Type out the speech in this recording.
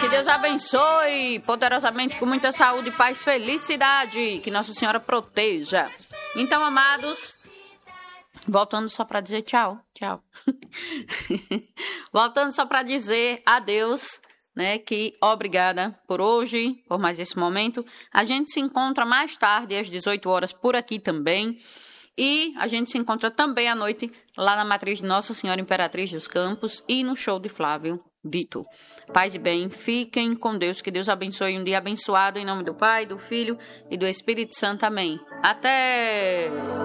Que Deus abençoe poderosamente, com muita saúde, paz, felicidade. Que Nossa Senhora proteja. Então, amados, voltando só para dizer tchau. Voltando só para dizer adeus, né? Que obrigada por hoje, por mais esse momento. A gente se encontra mais tarde, às 18 horas, por aqui também. E a gente se encontra também à noite lá na matriz de Nossa Senhora Imperatriz dos Campos e no show de Flávio Dito. Paz e bem, fiquem com Deus, que Deus abençoe um dia abençoado, em nome do Pai, do Filho e do Espírito Santo. Amém. Até!